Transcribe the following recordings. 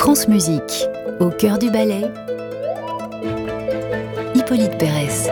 France Musique, au cœur du ballet, Hippolyte Pérez.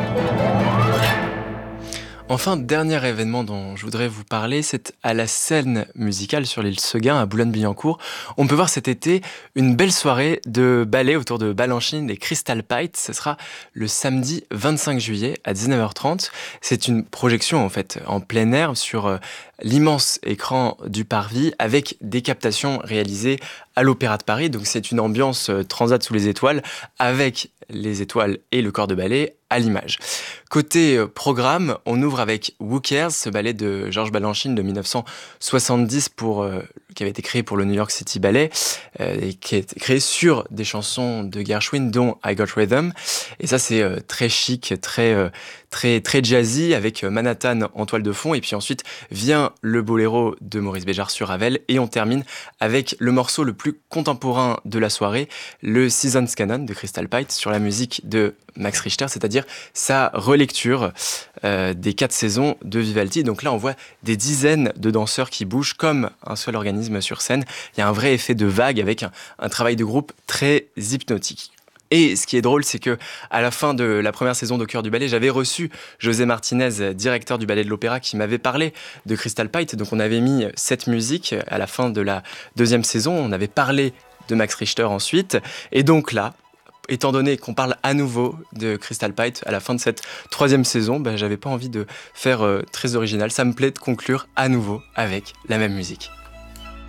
Enfin, dernier événement dont je voudrais vous parler, c'est à la scène musicale sur l'île Seguin à Boulogne-Billancourt. On peut voir cet été une belle soirée de ballet autour de Balanchine et Crystal Pite. Ce sera le samedi 25 juillet à 19h30. C'est une projection en fait en plein air sur l'immense écran du Parvis avec des captations réalisées à l'Opéra de Paris. Donc c'est une ambiance transat sous les étoiles avec les étoiles et le corps de ballet à l'image. Côté programme, on ouvre avec Who Cares, ce ballet de Georges Balanchine de 1970 qui avait été créé pour le New York City Ballet et qui a été créé sur des chansons de Gershwin dont I Got Rhythm. Et ça c'est très chic, très jazzy avec Manhattan en toile de fond. Et puis ensuite vient le boléro de Maurice Béjart sur Ravel et on termine avec le morceau le plus contemporain de la soirée, le Seasons Canon de Crystal Pite sur la musique de Max Richter, c'est-à-dire sa relecture des 4 saisons de Vivaldi. Donc là, on voit des dizaines de danseurs qui bougent comme un seul organisme sur scène. Il y a un vrai effet de vague avec un travail de groupe très hypnotique. Et ce qui est drôle, c'est que à la fin de la première saison d'Au cœur du ballet, j'avais reçu José Martinez, directeur du ballet de l'Opéra, qui m'avait parlé de Crystal Pite. Donc on avait mis cette musique à la fin de la deuxième saison. On avait parlé de Max Richter ensuite. Et donc là, étant donné qu'on parle à nouveau de Crystal Pite à la fin de cette troisième saison, j'avais pas envie de faire très original. Ça me plaît de conclure à nouveau avec la même musique.